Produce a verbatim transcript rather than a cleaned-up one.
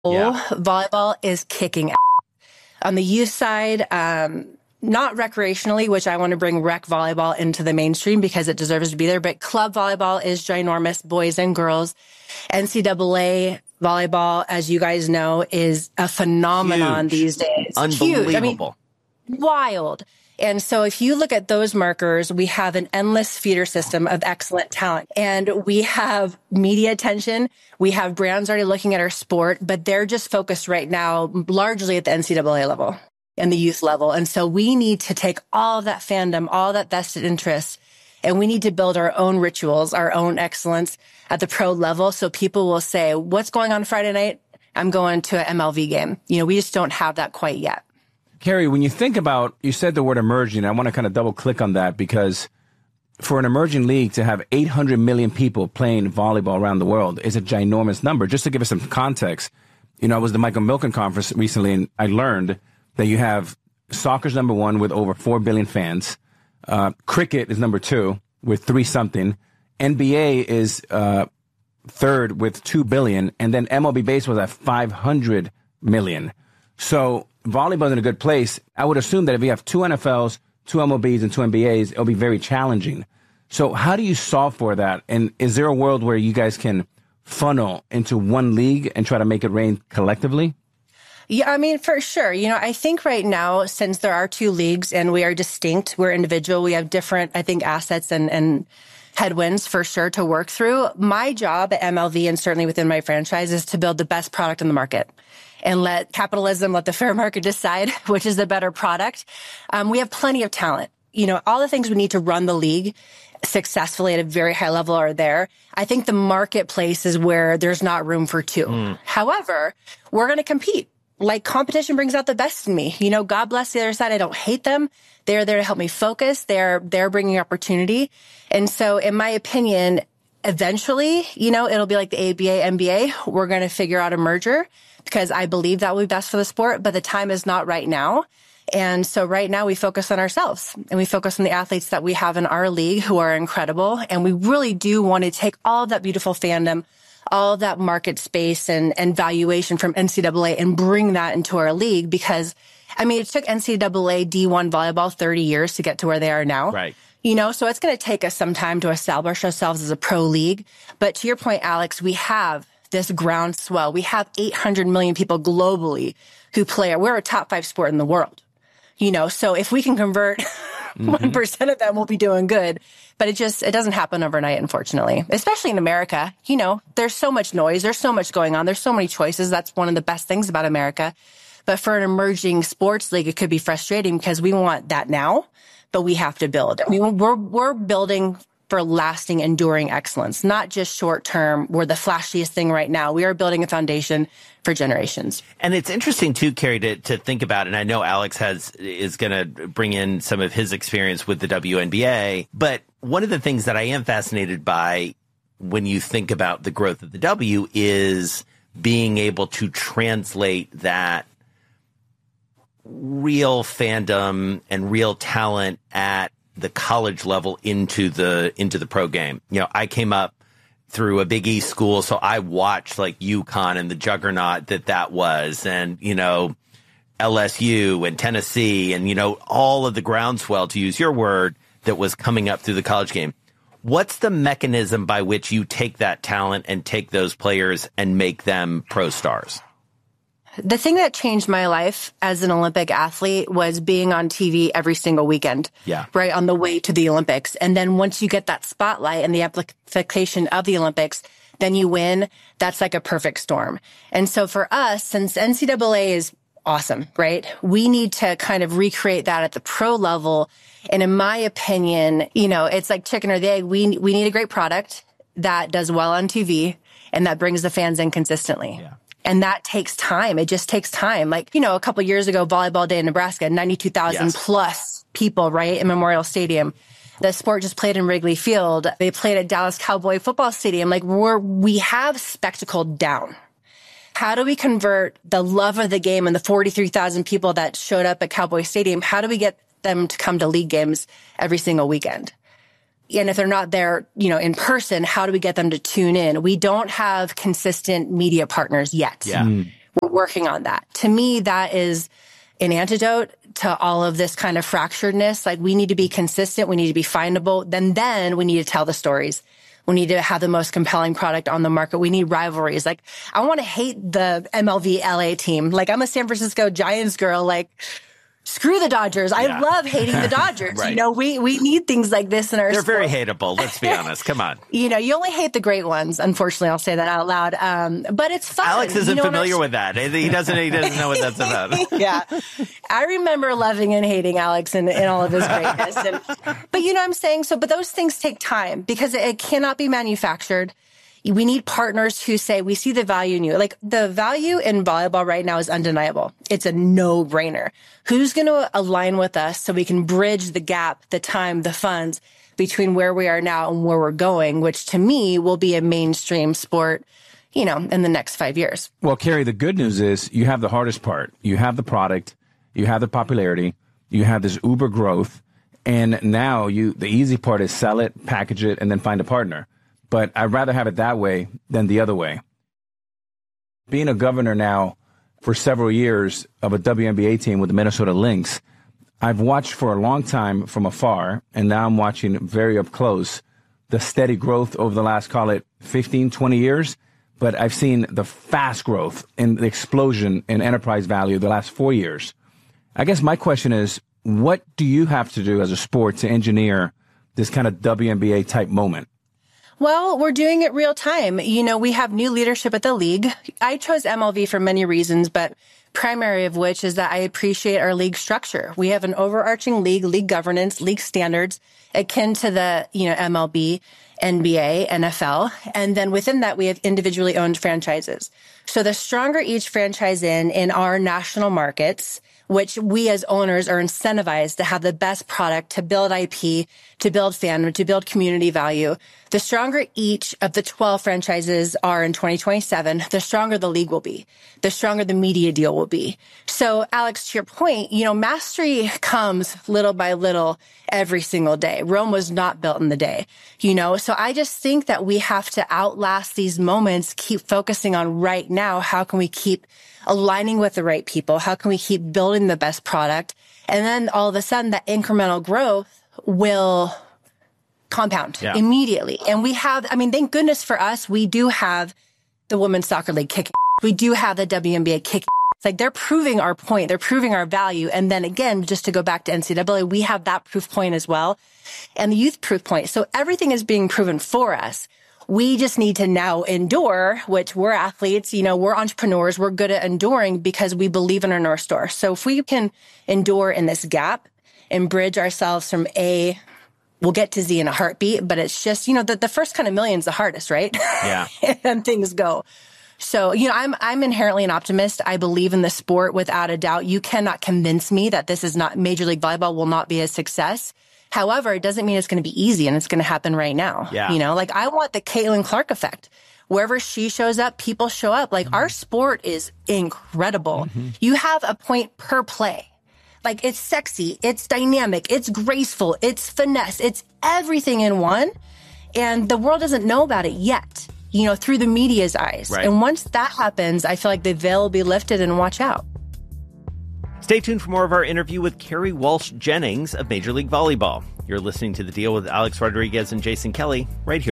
Yeah. Volleyball is kicking ass. On the youth side, um, not recreationally, which I want to bring rec volleyball into the mainstream because it deserves to be there, but club volleyball is ginormous, boys and girls. N C double A volleyball, as you guys know, is a phenomenon Huge. these days. Unbelievable. Huge. I mean, wild. And so if you look at those markers, we have an endless feeder system of excellent talent. And we have media attention. We have brands already looking at our sport, but they're just focused right now largely at the N C double A level and the youth level. And so we need to take all of that fandom, all that vested interest, and we need to build our own rituals, our own excellence at the pro level. So people will say, what's going on Friday night? I'm going to an M L V game. You know, we just don't have that quite yet. Carrie, when you think about, you said the word emerging, I want to kind of double click on that because for an emerging league to have eight hundred million people playing volleyball around the world is a ginormous number. Just to give us some context, you know, I was at the Michael Milken conference recently and I learned that you have soccer's number one with over four billion fans. Uh, cricket is number two with three something. N B A is uh, third with two billion. And then M L B baseball is at five hundred million. So volleyball is in a good place. I would assume that if you have two N F Ls, two M L Bs, and two N B As, it'll be very challenging. So how do you solve for that? And is there a world where you guys can funnel into one league and try to make it rain collectively? Yeah, I mean, for sure. You know, I think right now, since there are two leagues and we are distinct, we're individual, we have different, I think, assets and, and headwinds for sure to work through. My job at M L V and certainly within my franchise is to build the best product in the market and let capitalism, let the fair market decide which is the better product. Um, we have plenty of talent. You know, all the things we need to run the league successfully at a very high level are there. I think the marketplace is where there's not room for two. Mm. However, we're going to compete. Like, competition brings out the best in me. You know, God bless the other side. I don't hate them. They're there to help me focus. They're, they're bringing opportunity. And so in my opinion, eventually, you know, it'll be like the A B A, N B A. We're going to figure out a merger because I believe that will be best for the sport, but the time is not right now. And so right now we focus on ourselves and we focus on the athletes that we have in our league who are incredible. And we really do want to take all of that beautiful fandom, all of that market space and, and valuation from N C double A and bring that into our league because, I mean, it took N C double A D one volleyball thirty years to get to where they are now. Right. You know, so it's going to take us some time to establish ourselves as a pro league. But to your point, Alex, we have this groundswell. We have eight hundred million people globally who play. We're a top five sport in the world. You know, so if we can convert mm-hmm. one percent of them, we'll be doing good. But it just, it doesn't happen overnight, unfortunately, especially in America. You know, there's so much noise. There's so much going on. There's so many choices. That's one of the best things about America. But for an emerging sports league, it could be frustrating because we want that now, but we have to build. I mean, we're, we're building for lasting, enduring excellence, not just short term. We're the flashiest thing right now. We are building a foundation for generations. And it's interesting too, Carrie, to, to think about, and I know Alex has is going to bring in some of his experience with the W N B A, but one of the things that I am fascinated by when you think about the growth of the W is being able to translate that real fandom and real talent at the college level into the into the pro game. You know, I came up through a Big East school, so I watched like UConn and the juggernaut that that was, and you know, L S U and Tennessee, and you know, all of the groundswell, to use your word, that was coming up through the college game. What's the mechanism by which you take that talent and take those players and make them pro stars? The thing that changed my life as an Olympic athlete was being on T V every single weekend. Yeah. Right on the way to the Olympics. And then once you get that spotlight and the amplification of the Olympics, then you win. That's like a perfect storm. And so for us, since N C double A is awesome, right? We need to kind of recreate that at the pro level. And in my opinion, you know, it's like chicken or the egg. We, we need a great product that does well on T V and that brings the fans in consistently. Yeah. And that takes time. It just takes time. Like, you know, a couple years ago, Volleyball Day in Nebraska, ninety-two thousand yes. plus people, right, in Memorial Stadium. The sport just played in Wrigley Field. They played at Dallas Cowboy Football Stadium. Like, we're, we have spectacle down. How do we convert the love of the game and the forty-three thousand people that showed up at Cowboy Stadium? How do we get them to come to league games every single weekend? And if they're not there, you know, in person, how do we get them to tune in? We don't have consistent media partners yet. Yeah. Mm. We're working on that. To me, that is an antidote to all of this kind of fracturedness. Like, we need to be consistent. We need to be findable. Then, then we need to tell the stories. We need to have the most compelling product on the market. We need rivalries. Like, I want to hate the M L B L A team. Like, I'm a San Francisco Giants girl. Like, screw the Dodgers. I yeah. love hating the Dodgers. right. You know, we, we need things like this in our They're sport. very hateable. Let's be honest. Come on. You know, you only hate the great ones. Unfortunately, I'll say that out loud. Um, but it's fun. Alex isn't you know familiar with that. He doesn't, he doesn't know what that's about. yeah. I remember loving and hating Alex in, in all of his greatness. And, but you know what I'm saying? So, but those things take time because it, it cannot be manufactured. We need partners who say, we see the value in you. Like, the value in volleyball right now is undeniable. It's a no-brainer. Who's going to align with us so we can bridge the gap, the time, the funds between where we are now and where we're going, which to me will be a mainstream sport, you know, in the next five years. Well, Carrie, the good news is you have the hardest part. You have the product, you have the popularity, you have this uber growth, and now you the easy part is sell it, package it, and then find a partner. But I'd rather have it that way than the other way. Being a governor now for several years of a W N B A team with the Minnesota Lynx, I've watched for a long time from afar, and now I'm watching very up close the steady growth over the last, call it fifteen, twenty years. But I've seen the fast growth and the explosion in enterprise value the last four years. I guess my question is, what do you have to do as a sport to engineer this kind of W N B A type moment? Well, we're doing it real time. You know, we have new leadership at the league. I chose M L V for many reasons, but primary of which is that I appreciate our league structure. We have an overarching league, league governance, league standards, akin to the, you know, M L B, N B A, N F L. And then within that, we have individually owned franchises. So the stronger each franchise in, in our national markets, which we as owners are incentivized to have the best product, to build I P, to build fandom, to build community value. The stronger each of the twelve franchises are in twenty twenty-seven, the stronger the league will be, the stronger the media deal will be. So, Alex, to your point, you know, mastery comes little by little every single day. Rome was not built in the day, you know? So I just think that we have to outlast these moments, keep focusing on right now. How can we keep aligning with the right people? How can we keep building the best product? And then all of a sudden that incremental growth will compound yeah. immediately. And we have, I mean, thank goodness for us, we do have the Women's Soccer League kicking. We do have the W N B A kicking. It's like they're proving our point. They're proving our value. And then again, just to go back to N C double A, we have that proof point as well. And the youth proof point. So everything is being proven for us. We just need to now endure, which we're athletes, you know, we're entrepreneurs. We're good at enduring because we believe in our North Star. So if we can endure in this gap and bridge ourselves from A, we'll get to Z in a heartbeat, but it's just, you know, the, the first kind of million is the hardest, right? Yeah. And things go. So, you know, I'm, I'm inherently an optimist. I believe in the sport without a doubt. You cannot convince me that this is not Major League Volleyball will not be a success. However, it doesn't mean it's going to be easy and it's going to happen right now. Yeah. You know, like I want the Caitlin Clark effect. Wherever she shows up, people show up. Like mm-hmm. our sport is incredible. Mm-hmm. You have a point per play. Like it's sexy, it's dynamic, it's graceful, it's finesse, it's everything in one. And the world doesn't know about it yet, you know, through the media's eyes. Right. And once that happens, I feel like the veil will be lifted and watch out. Stay tuned for more of our interview with Kerri Walsh Jennings of Major League Volleyball. You're listening to The Deal with Alex Rodriguez and Jason Kelly right here.